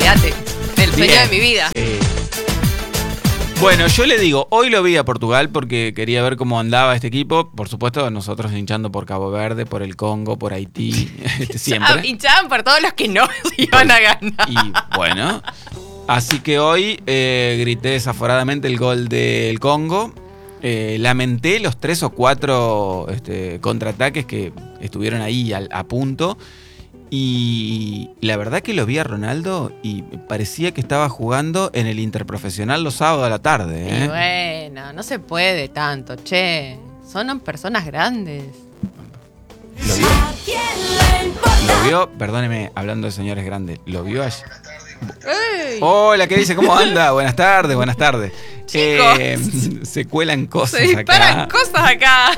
olvídate. El sueño de mi vida. Bueno, yo le digo, hoy lo vi a Portugal porque quería ver cómo andaba este equipo. Por supuesto, nosotros hinchando por Cabo Verde, por el Congo, por Haití, siempre. Hinchaban por todos los que no iban a ganar. Y bueno, así que hoy grité desaforadamente el gol del Congo. Lamenté los 3 o 4 contraataques que estuvieron ahí a punto. Y la verdad que lo vi a Ronaldo y parecía que estaba jugando en el Interprofesional los sábados a la tarde. Y bueno, no se puede tanto, che. Son personas grandes. Lo vio, perdóneme, hablando de señores grandes, lo vio ayer. Hola, ¿qué dice? ¿Cómo anda? Buenas tardes, buenas tardes. Se cuelan cosas acá. Se disparan cosas acá.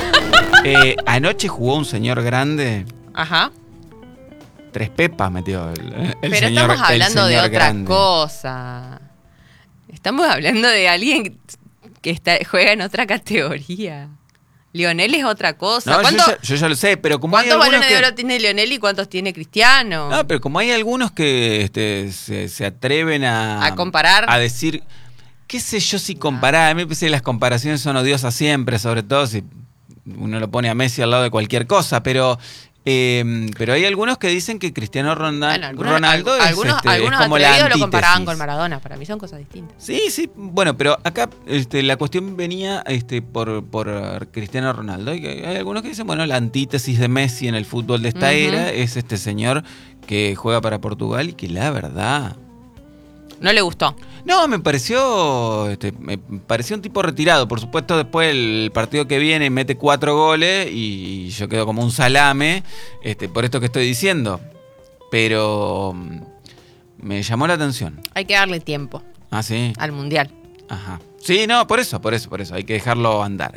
Anoche jugó un señor grande. Ajá. 3 pepas metió el Pero señor. estamos hablando de otra grande. Cosa. Estamos hablando de alguien que juega en otra categoría. Lionel es otra cosa. No, yo ya lo sé, pero como hay ¿Cuántos algunos balones de oro tiene Lionel y cuántos tiene Cristiano? No, pero como hay algunos que se atreven a comparar, a decir, qué sé yo si comparar. A mí me parece que las comparaciones son odiosas siempre, sobre todo si uno lo pone a Messi al lado de cualquier cosa, pero hay algunos que dicen que Cristiano Ronaldo es como la antítesis. lo comparaban con Maradona. Para mí son cosas distintas. Sí, bueno, pero acá la cuestión venía por Cristiano Ronaldo. Y hay algunos que dicen, bueno, la antítesis de Messi en el fútbol de esta era es este señor que juega para Portugal y que la verdad... No le gustó. No, me pareció un tipo retirado. Por supuesto, después el partido que viene mete 4 goles y yo quedo como un salame por esto que estoy diciendo. Pero me llamó la atención. Hay que darle tiempo. Ah, sí. Al Mundial. Ajá. Sí, no, por eso. Hay que dejarlo andar,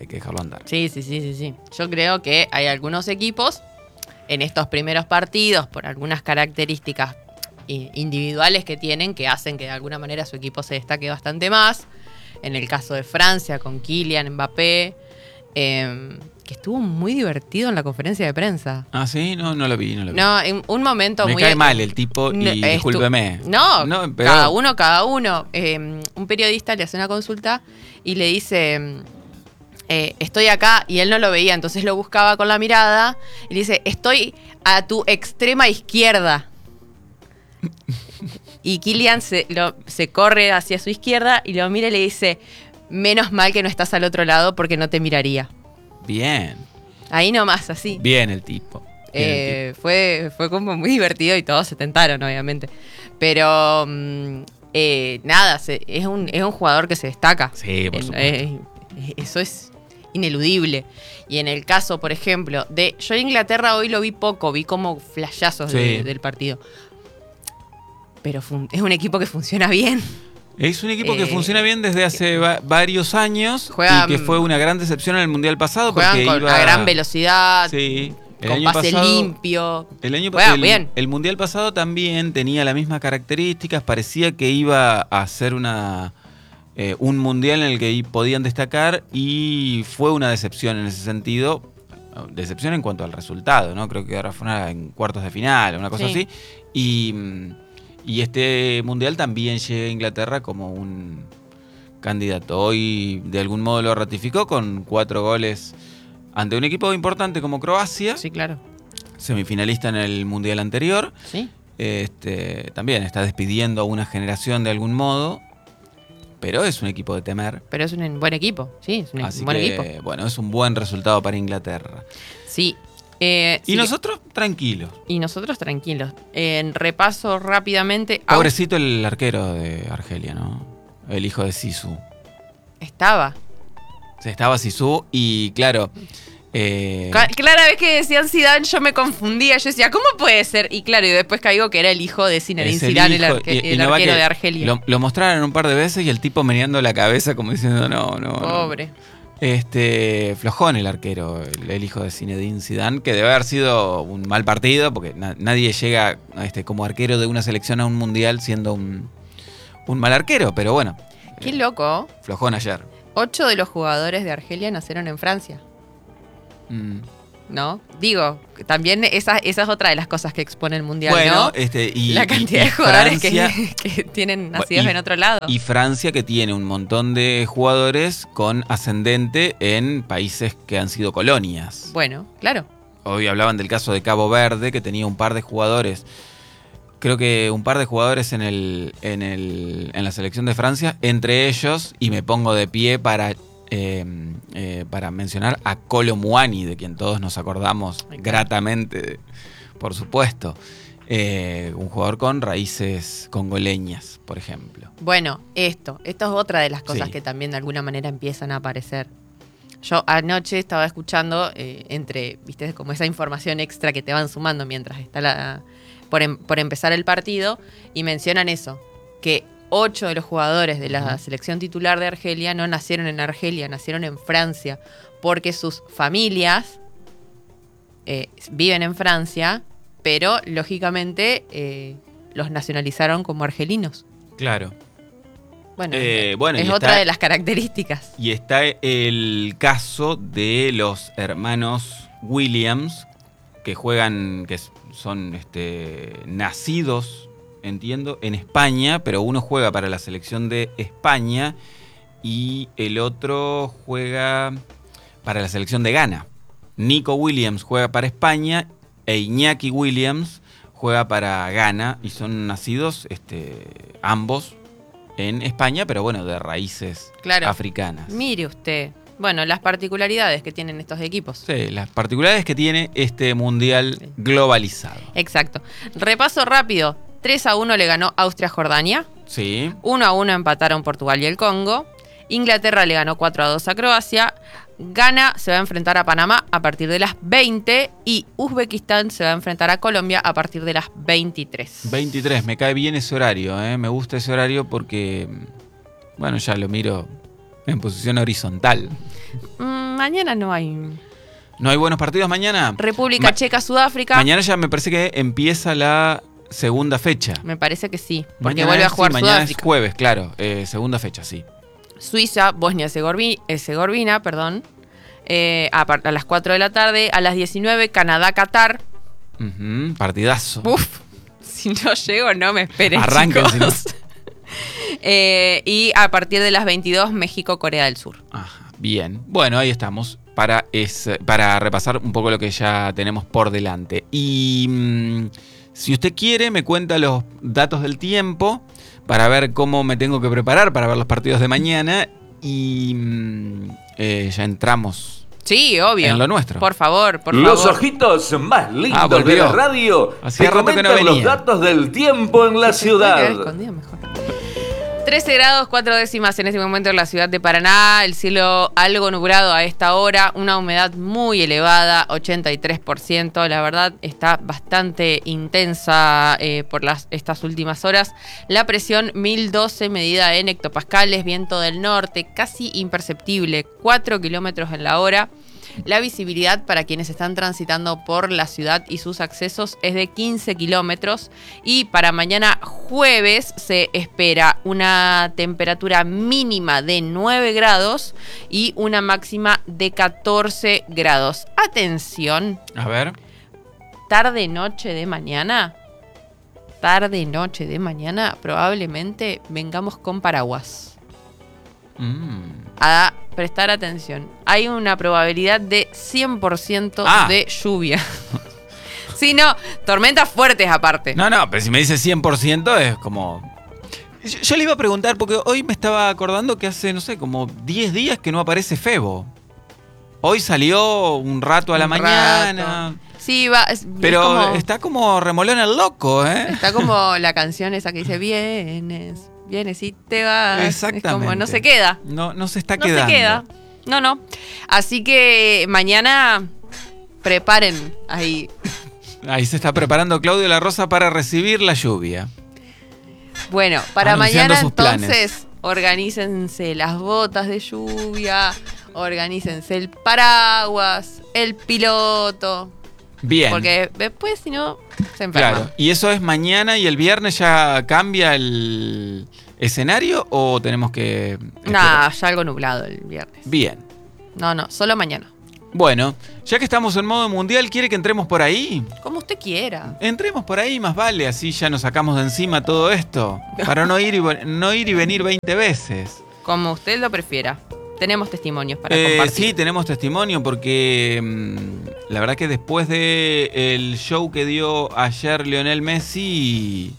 Sí. Yo creo que hay algunos equipos en estos primeros partidos, por algunas características individuales que tienen, que hacen que de alguna manera su equipo se destaque bastante más. En el caso de Francia con Kylian Mbappé, que estuvo muy divertido en la conferencia de prensa. Ah, sí, no lo vi. No, en un momento me cae mal el tipo y discúlpeme. No, pero... cada uno. Un periodista le hace una consulta y le dice, estoy acá, y él no lo veía, entonces lo buscaba con la mirada y le dice, estoy a tu extrema izquierda. Y Kylian se corre hacia su izquierda y lo mira y le dice, menos mal que no estás al otro lado porque no te miraría. Bien. Ahí nomás, así. Bien el tipo. Fue como muy divertido y todos se tentaron, obviamente. Pero nada, es un jugador que se destaca. Sí, por supuesto. Eso es ineludible. Y en el caso, por ejemplo, yo en Inglaterra hoy lo vi poco, vi como flashazos del partido. Pero es un equipo que funciona bien. Es un equipo que funciona bien desde hace varios años y que fue una gran decepción en el Mundial pasado. Juegan porque a gran velocidad, sí, con pase limpio. El Mundial pasado también tenía las mismas características, parecía que iba a ser un Mundial en el que podían destacar y fue una decepción en ese sentido. Decepción en cuanto al resultado, ¿no? Creo que ahora fue en cuartos de final, una cosa así. Y este Mundial también llega a Inglaterra como un candidato. Hoy de algún modo lo ratificó con 4 goles ante un equipo importante como Croacia. Sí, claro. Semifinalista en el Mundial anterior. Sí. También está despidiendo a una generación de algún modo. Pero es un equipo de temer. Pero es un buen equipo, sí, es un buen equipo. Bueno, es un buen resultado para Inglaterra. Sí. Y nosotros tranquilos. En repaso rápidamente. Pobrecito el arquero de Argelia, ¿no? El hijo de Zizou. Estaba Zizou y claro. Cada vez que decían Zidane yo me confundía. Yo decía, ¿cómo puede ser? Y claro, y después caigo que era el hijo de Zinedine Zidane, el arquero de Argelia. Lo mostraron un par de veces y el tipo meneando la cabeza como diciendo no. Pobre. Flojón el arquero, el hijo de Zinedine Zidane, que debe haber sido un mal partido porque nadie llega como arquero de una selección a un mundial siendo un mal arquero, pero bueno. Qué loco. Flojón ayer. 8 de los jugadores de Argelia nacieron en Francia. ¿no? Digo, también esa es otra de las cosas que expone el Mundial, Bueno, ¿no? y la cantidad y de jugadores Francia, que tienen nacidos en otro lado. Y Francia, que tiene un montón de jugadores con ascendente en países que han sido colonias. Bueno, claro. Hoy hablaban del caso de Cabo Verde, que tenía un par de jugadores. Creo que un par de jugadores en la selección de Francia, entre ellos, y me pongo de pie para mencionar a Kolo Muani, de quien todos nos acordamos gratamente, por supuesto. Un jugador con raíces congoleñas, por ejemplo. Bueno, esto es otra de las cosas Sí. que también de alguna manera empiezan a aparecer. Yo anoche estaba escuchando viste, como esa información extra que te van sumando mientras está por empezar el partido, y mencionan eso, que 8 de los jugadores de la selección titular de Argelia no nacieron en Argelia, nacieron en Francia, porque sus familias viven en Francia, pero lógicamente los nacionalizaron como argelinos. Claro. Bueno, bueno, es y otra está- de las características. Y está el caso de los hermanos Williams, que juegan, que son nacidos, entiendo, en España, pero uno juega para la selección de España y el otro juega para la selección de Ghana. Nico Williams juega para España e Iñaki Williams juega para Ghana, y son nacidos ambos en España, pero bueno, de raíces Claro. africanas. Mire usted. Bueno, las particularidades que tienen estos equipos. Sí, las particularidades que tiene este mundial Sí. globalizado. Exacto. Repaso rápido. 3-1 le ganó Austria a Jordania. Sí. 1-1 empataron Portugal y el Congo. Inglaterra le ganó 4-2 a Croacia. Ghana se va a enfrentar a Panamá a partir de las 20. Y Uzbekistán se va a enfrentar a Colombia a partir de las 23. 23, me cae bien ese horario, me gusta ese horario porque, bueno, ya lo miro en posición horizontal. Mañana no hay. ¿No hay buenos partidos mañana? República Checa, Sudáfrica. Mañana ya me parece que empieza la segunda fecha. Me parece que sí. Porque Mañana vuelve a es- jugar sí, mañana Sudáfrica. es jueves, claro. Segunda fecha, sí. Suiza, Bosnia-Herzegovina, perdón. A las 4 de la tarde. A las 19, Canadá-Qatar. Ujú, partidazo. Uf, si no llego, no me esperen, Arranquen, si no. chicos. Y a partir de las 22, México-Corea del Sur. Ajá, bien. Bueno, ahí estamos para repasar un poco lo que ya tenemos por delante. Y si usted quiere, me cuenta los datos del tiempo para ver cómo me tengo que preparar para ver los partidos de mañana. Y ya entramos Sí, obvio. en lo nuestro. Por favor, por Los favor. ojitos más lindos de volvió. la radio Hacía te rato que no comentan los venía. datos del tiempo en la Se puede quedar ciudad. escondido mejor. 13 grados 4 décimas en este momento en la ciudad de Paraná. El cielo algo nublado a esta hora. Una humedad muy elevada, 83%. La verdad está bastante intensa por estas últimas horas. La presión 1012 medida en hectopascales. Viento del norte casi imperceptible, 4 kilómetros en la hora. La visibilidad para quienes están transitando por la ciudad y sus accesos es de 15 kilómetros. Y para mañana jueves se espera una temperatura mínima de 9 grados y una máxima de 14 grados. Atención, A ver. tarde-noche de mañana. Tarde-noche de mañana probablemente vengamos con paraguas. A prestar atención. Hay una probabilidad de 100% de lluvia. Sí, no, tormentas fuertes aparte. No, pero si me dice 100% es como... Yo le iba a preguntar, porque hoy me estaba acordando que hace, no sé, como 10 días que no aparece Febo. Hoy salió un rato a la Un mañana. rato. Sí, va. Pero es como, está como remolón el loco, ¿eh? está como la canción esa que dice: vienes y te vas. Exactamente. Es como no se queda. No se está No quedando. se queda. No. Así que mañana preparen ahí. Ahí se está preparando Claudio La Rosa para recibir la lluvia. Bueno, para Anunciando mañana sus planes. entonces organícense las botas de lluvia, organícense el paraguas, el piloto. Bien. Porque después, si no, se enferman. Claro. ¿Y eso es mañana y el viernes ya cambia el escenario o tenemos que...? Nah, ya algo nublado el viernes. Bien. No, solo mañana. Bueno, ya que estamos en modo mundial, ¿quiere que entremos por ahí? Como usted quiera. Entremos por ahí, más vale, así ya nos sacamos de encima todo esto. Para no ir y venir 20 veces. Como usted lo prefiera. Tenemos testimonios para compartir. Sí, tenemos testimonio porque la verdad que después del show que dio ayer Lionel Messi,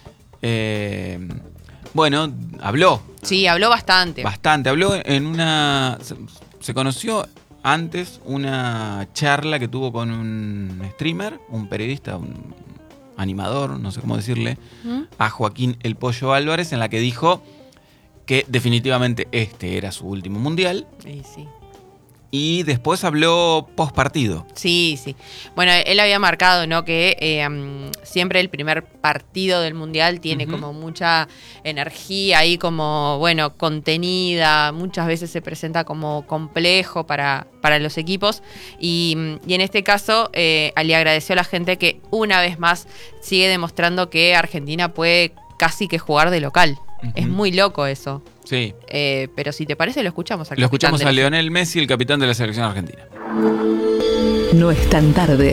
bueno, habló. Sí, habló bastante. Bastante, habló en una... Se conoció antes una charla que tuvo con un streamer, un periodista, un animador, no sé cómo decirle, a Joaquín El Pollo Álvarez, en la que dijo que definitivamente este era su último mundial. Sí, sí. Y después habló post partido. Sí, sí. Bueno, él había marcado, ¿no? Que siempre el primer partido del Mundial tiene como mucha energía ahí, como, bueno, contenida. Muchas veces se presenta como complejo para los equipos. Y en este caso, le agradeció a la gente que una vez más sigue demostrando que Argentina puede casi que jugar de local. Es muy loco eso. Sí. Pero si te parece, lo escuchamos Lo escuchamos a Lionel Messi, el capitán de la selección argentina. No es tan tarde.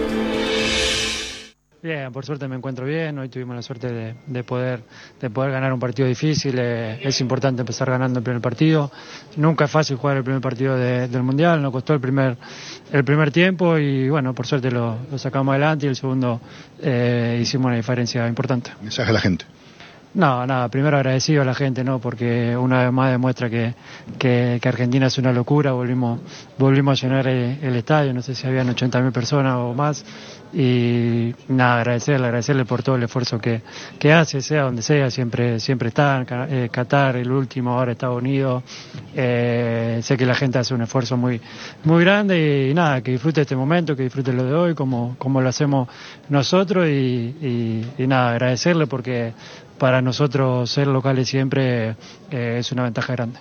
Bien, por suerte me encuentro bien. Hoy tuvimos la suerte de poder ganar un partido difícil. Es importante empezar ganando el primer partido. Nunca es fácil jugar el primer partido del Mundial. Nos costó el primer tiempo y bueno, por suerte lo sacamos adelante y el segundo hicimos una diferencia importante. Mensaje a la gente. No, nada, primero agradecido a la gente, ¿no? Porque una vez más demuestra que Argentina es una locura. Volvimos a llenar el estadio, no sé si habían 80.000 personas o más. Y nada, agradecerle por todo el esfuerzo que hace, sea donde sea, siempre está. Qatar, el último, ahora Estados Unidos. Sé que la gente hace un esfuerzo muy, muy grande y nada, que disfrute este momento, que disfrute lo de hoy, como lo hacemos nosotros y nada, agradecerle porque para nosotros ser locales siempre es una ventaja grande.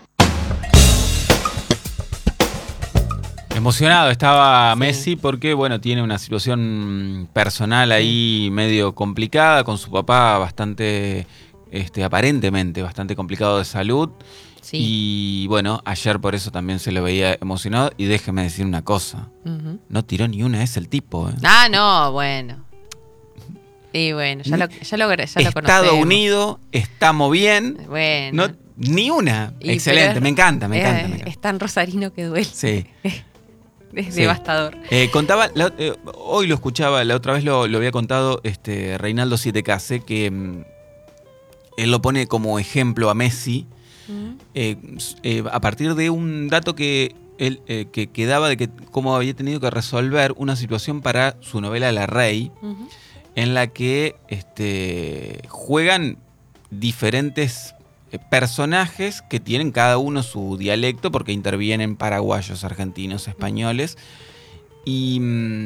Emocionado estaba Messi porque, bueno, tiene una situación personal ahí medio complicada, con su papá bastante, aparentemente bastante complicado de salud. Sí. Y bueno, ayer por eso también se lo veía emocionado. Y déjeme decir una cosa, no tiró ni una vez el tipo. Ah, no, bueno. Y bueno, ya lo conocemos. Estados Unidos, estamos bien. Bueno. No, ni una. Excelente, me encanta. Es tan rosarino que duele. Sí. Es devastador. Contaba, hoy lo escuchaba, la otra vez lo había contado Reinaldo Sietecase, que él lo pone como ejemplo a Messi, a partir de un dato que él que daba de que cómo había tenido que resolver una situación para su novela La Rey, en la que juegan diferentes personajes que tienen cada uno su dialecto porque intervienen paraguayos, argentinos, españoles. Y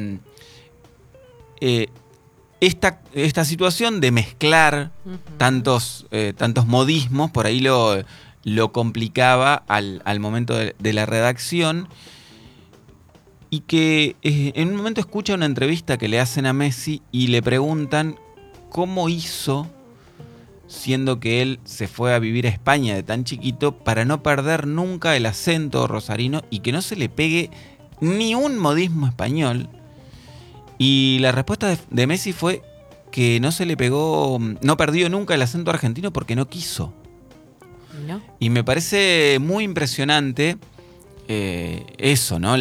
esta situación de mezclar tantos modismos, por ahí lo complicaba al momento de la redacción. Y que en un momento escucha una entrevista que le hacen a Messi y le preguntan cómo hizo, siendo que él se fue a vivir a España de tan chiquito, para no perder nunca el acento rosarino y que no se le pegue ni un modismo español. Y la respuesta de Messi fue que no se le pegó, no perdió nunca el acento argentino porque no quiso. ¿No? Y me parece muy impresionante eso, ¿no?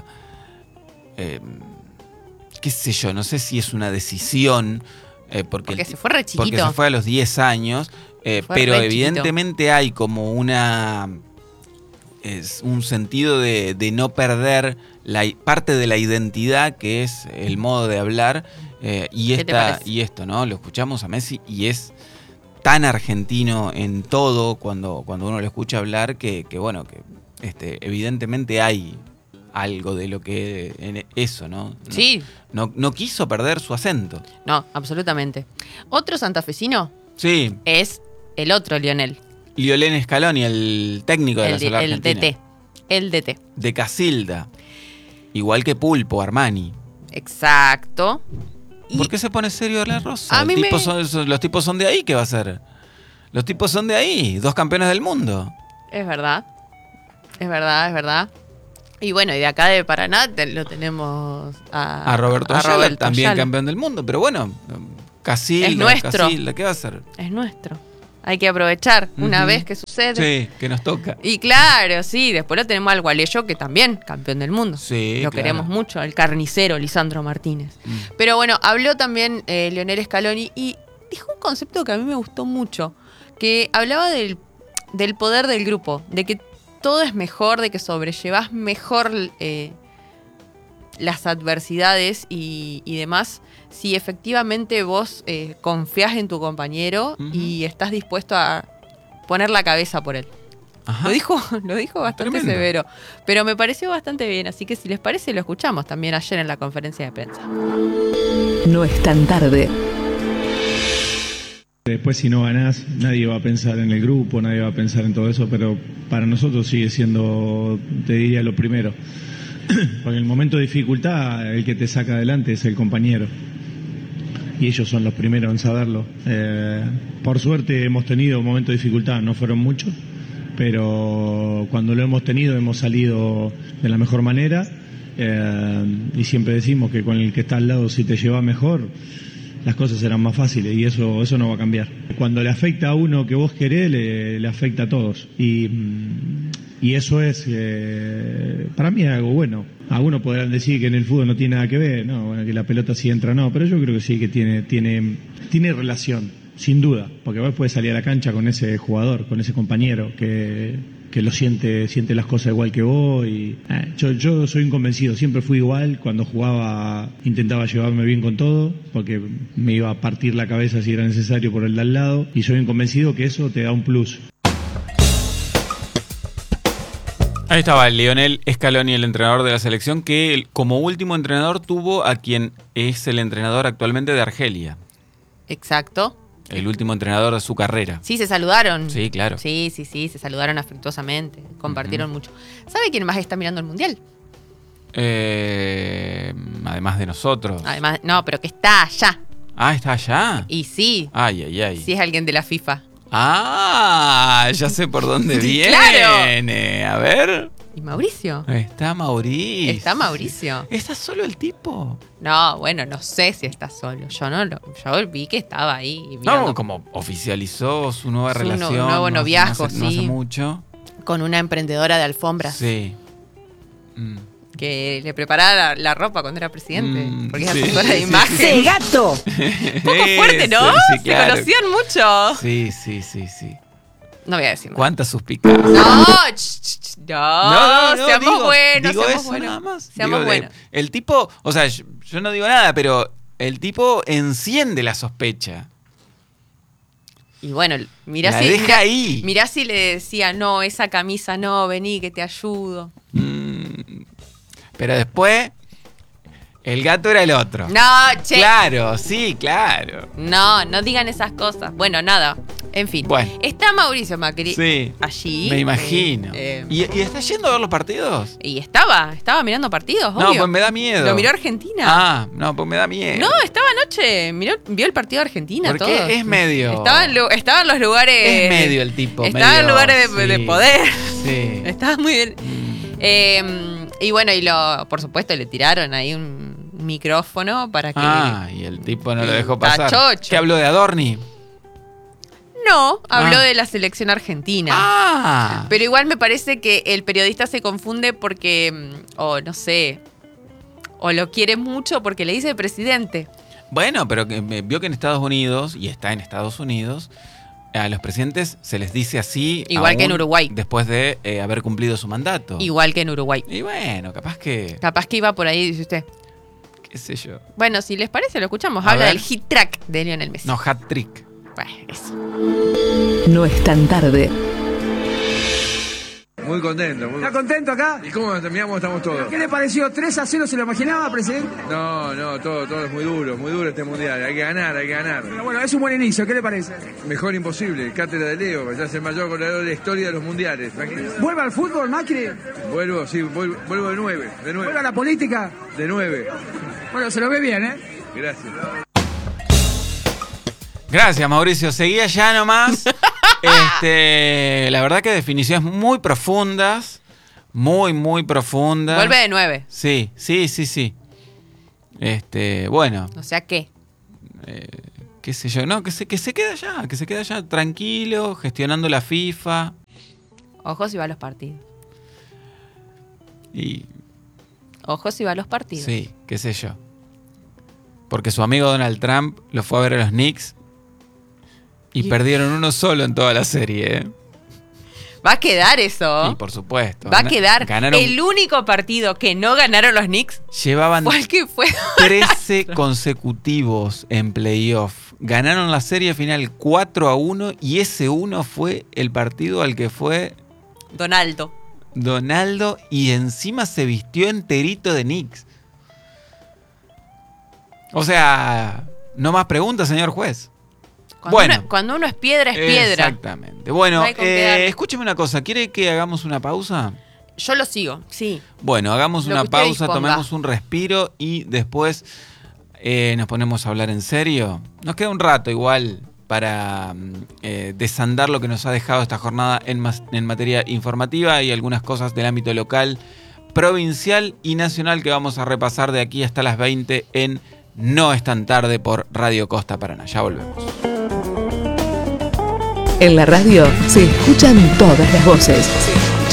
Qué sé yo, no sé si es una decisión, porque se fue re chiquito. Porque se fue a los 10 años, pero evidentemente hay como un sentido de no perder parte de la identidad que es el modo de hablar, y esto, ¿no? Lo escuchamos a Messi y es tan argentino en todo cuando uno lo escucha hablar que bueno, que evidentemente hay algo de lo que en eso, ¿no? Sí. No quiso perder su acento. No, absolutamente. Otro santafesino Sí. es el otro Lionel. Lionel Scaloni, el técnico de la selección argentina. El DT. De Casilda. Igual que Pulpo, Armani. Exacto. ¿Por qué se pone serio la Rosa? A mí Los tipos son de ahí, ¿qué va a ser? Los tipos son de ahí, 2 campeones del mundo. Es verdad. Es verdad. Y bueno, y de acá de Paraná lo tenemos a Roberto Ayala, también campeón del mundo. Pero bueno, Casilda, es nuestro. Casilda, ¿qué va a hacer? Es nuestro. Hay que aprovechar una vez que sucede. Sí, que nos toca. Y claro, sí, después lo tenemos al Gualeyo, que también campeón del mundo. Sí, lo queremos mucho, el carnicero Lisandro Martínez. Pero bueno, habló también Lionel Scaloni y dijo un concepto que a mí me gustó mucho, que hablaba del poder del grupo, de que todo es mejor, de que sobrellevas mejor las adversidades y demás, si efectivamente vos confías en tu compañero y estás dispuesto a poner la cabeza por él. Ajá. Lo dijo bastante Tremendo. Severo, pero me pareció bastante bien, así que si les parece lo escuchamos también ayer en la conferencia de prensa. No es tan tarde. Después si no ganás, nadie va a pensar en el grupo, nadie va a pensar en todo eso, pero para nosotros sigue siendo, te diría, lo primero. Porque en el momento de dificultad, el que te saca adelante es el compañero. Y ellos son los primeros en saberlo. Por suerte hemos tenido momentos de dificultad, no fueron muchos, pero cuando lo hemos tenido hemos salido de la mejor manera. Y siempre decimos que con el que está al lado, si te lleva mejor, las cosas serán más fáciles, y eso no va a cambiar. Cuando le afecta a uno que vos querés, le afecta a todos. Y eso es, para mí es algo bueno. Algunos podrán decir que en el fútbol no tiene nada que ver, no, bueno, que la pelota sí entra, no, pero yo creo que sí, que tiene relación, sin duda, porque vos podés salir a la cancha con ese jugador, con ese compañero que lo siente las cosas igual que vos. Y yo soy un convencido, siempre fui igual. Cuando jugaba intentaba llevarme bien con todo, porque me iba a partir la cabeza si era necesario por el de al lado, y soy un convencido que eso te da un plus. Ahí estaba el Lionel Scaloni, el entrenador de la selección, que como último entrenador tuvo a quien es el entrenador actualmente de Argelia. Exacto. El último entrenador de su carrera. Sí, se saludaron. Sí, claro. Sí, se saludaron afectuosamente, compartieron mucho. ¿Sabe quién más está mirando el Mundial? Además de nosotros. Además, no, pero que está allá. Ah, ¿está allá? Y sí. Ay. Sí, es alguien de la FIFA. Ah, ya sé por dónde viene. ¡Claro! A ver. ¿Y Mauricio? Está Mauricio. ¿Está Mauricio? ¿Está solo el tipo? No, bueno, no sé si está solo. Yo vi que estaba ahí. No, como oficializó su nueva relación. Un nuevo noviazgo, no hace mucho. Con una emprendedora de alfombras. Sí. Que le preparaba la ropa cuando era presidente. Porque es asesora de imagen. ¡Sí, gato! Un poco fuerte, ¿no? Sí, claro. Se conocían mucho. Sí. No voy a decir más. ¿Cuántas suspicacias? No, seamos buenos. Digo seamos eso buenos. nada más. Seamos buenos. El tipo, o sea, yo no digo nada, pero el tipo enciende la sospecha. Y bueno, mirá si le decía, no, esa camisa no, vení que te ayudo. Pero después, el gato era el otro. No, che. Claro, sí, claro. No digan esas cosas. Bueno, nada. En fin. Bueno. Está Mauricio Macri sí, allí. Me imagino. ¿Y está yendo a ver los partidos? Y estaba mirando partidos, obvio. No, pues me da miedo. Lo miró Argentina. Ah, no, pues me da miedo. No, estaba anoche, vio el partido de Argentina. ¿Por qué? Es medio. Estaba en los lugares. Es medio el tipo. Estaba en lugares de poder. Sí. Estaba muy bien. Y bueno, por supuesto le tiraron ahí un micrófono para que... y el tipo no lo dejó pasar. Chocho. ¿Qué habló de Adorni? No, habló de la selección argentina. Pero igual me parece que el periodista se confunde porque, no sé, o lo quiere mucho porque le dice presidente. Bueno, pero vio que en Estados Unidos, y está en Estados Unidos, a los presidentes se les dice así. Igual que en Uruguay. Después de haber cumplido su mandato. Igual que en Uruguay. Y bueno, capaz que iba por ahí, dice usted. Qué sé yo. Bueno, si les parece, lo escuchamos. Habla del hit track de Lionel Messi. No, hat trick. Bueno, eso. No es tan tarde. Muy contento. ¿Está contento acá? ¿Y cómo terminamos? Estamos todos. ¿Qué le pareció? ¿3-0 se lo imaginaba, presidente? No, todo es muy duro este mundial. Hay que ganar. Pero bueno, es un buen inicio, ¿qué le parece? Mejor imposible, cátedra de Leo, ya es el mayor goleador de la historia de los mundiales. ¿Vuelve al fútbol, Macri? Vuelvo de 9. ¿Vuelve a la política? De 9. Bueno, se lo ve bien, ¿eh? Gracias. Gracias, Mauricio. Seguí allá nomás. La verdad que definiciones muy profundas, muy, muy profunda. Vuelve de 9. Sí. Bueno, O sea, ¿qué? qué sé yo, no, que se quede allá, tranquilo, gestionando la FIFA. Ojo si va a los partidos. Y Ojo si va a los partidos. sí, qué sé yo. Porque su amigo Donald Trump lo fue a ver a los Knicks y perdieron uno solo en toda la serie, ¿eh? Va a quedar eso. Y por supuesto. Va a quedar. Ganaron, El único partido que no ganaron los Knicks llevaban fue el que fue. 13 consecutivos en playoff. Ganaron la serie final 4-1 y ese uno fue el partido al que fue Donaldo y encima se vistió enterito de Knicks. O sea, no más preguntas, señor juez. Cuando uno es piedra, es piedra. Exactamente. Bueno, No hay con qué darle. escúcheme una cosa. ¿Quiere que hagamos una pausa? Yo lo sigo, sí. Bueno, hagamos Lo una que usted pausa, disponga. tomemos un respiro y después nos ponemos a hablar en serio. Nos queda un rato igual para desandar lo que nos ha dejado esta jornada en materia informativa y algunas cosas del ámbito local, provincial y nacional que vamos a repasar de aquí hasta las 20 en No es tan tarde por Radio Costa Paraná. Ya volvemos. En la radio se escuchan todas las voces.